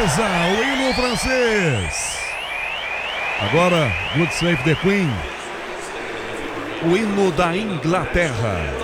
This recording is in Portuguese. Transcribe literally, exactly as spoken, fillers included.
beleza, o hino francês. Agora, God Save the Queen, o hino da Inglaterra.